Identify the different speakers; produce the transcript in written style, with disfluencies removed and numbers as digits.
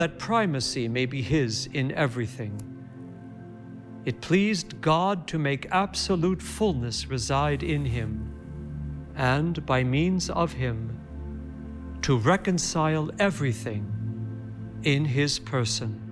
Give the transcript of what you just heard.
Speaker 1: that primacy may be his in everything. It pleased God to make absolute fullness reside in him, and by means of him, to reconcile everything in his person.